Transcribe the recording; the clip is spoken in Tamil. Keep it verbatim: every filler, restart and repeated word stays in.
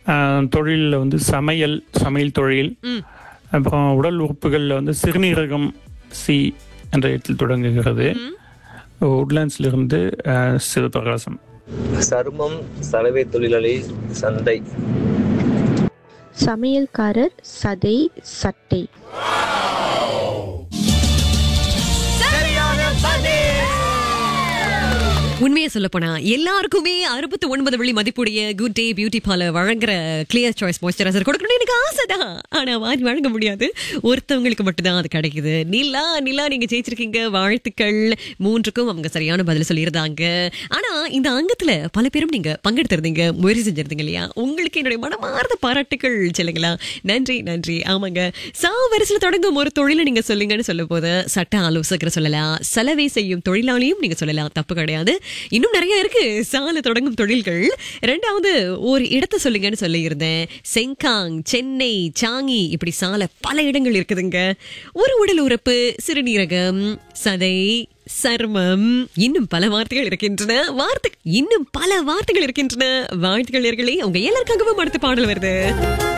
தொழிலில் வந்து சமையல் சமையல் தொழில். அப்புறம் உடல் உறுப்புகளில் வந்து சிறுநீரகம் சி என்ற இடத்தில் தொடங்குகிறது. உட்லாண்ட்ஸ்லிருந்து சிவபிரகாசம். சருமம் சலவை தொழிலாளி சந்தை. சமையல்காரர் சதை சட்டை. உண்மையை சொல்ல போனா எல்லாருக்குமே அறுபத்தி ஒன்பது வெள்ளி மதிப்புடைய குட் டே பியூட்டி பார்லர் வழங்குற கிளியர் சாய்ஸ் மாய்ஸ்சரைசர் கொடுக்கணும்னு எனக்கு ஆசைதான். ஆனா வாங்கி வழங்க முடியாது, ஒருத்தவங்களுக்கு மட்டும்தான் அது கிடைக்குது. நிலா நிலா நீங்க ஜெயிச்சிருக்கீங்க, வாழ்த்துக்கள். மூன்றுக்கும் அவங்க சரியான பதில் சொல்லியிருந்தாங்க. ஆனா இந்த அங்கத்துல பல பேரும் நீங்க பங்கெடுத்திருந்தீங்க, முயற்சி செஞ்சிருந்தீங்க இல்லையா? உங்களுக்கு என்னுடைய மனமார்ந்த பாராட்டுகள் சொல்லுங்களா. நன்றி நன்றி. ஆமாங்க, சா வரிசையில் தொடங்கும் ஒரு தொழிலை நீங்க சொல்லுங்கன்னு சொல்லும் போது சட்ட ஆலோசகரை சொல்லலாம், சலவை செய்யும் தொழிலாளியும் நீங்க சொல்லலாம், தப்பு கிடையாது. இன்னும் நிறைய இருக்கு சால தொடங்கும் தொழில்கள். இரண்டாவது ஒரு இடத்தை சொல்லுங்கன்னு சொல்லி இருந்தேன். செங்காங், சென்னை, சாங்கி, இப்படி சால பல இடங்கள் இருக்குதுங்க. ஒரு உடல் உறுப்பு, சிறுநீரகம், சதை, சர்மம், இன்னும் பல வார்த்தைகள் இருக்கின்றன. வார்த்தை இன்னும் பல வார்த்தைகள் இருக்கின்றன. வாழ்த்துக்கள் நேயர்களே. அவங்க எல்லாருக்காகவும் அடுத்த பாடல் வருது.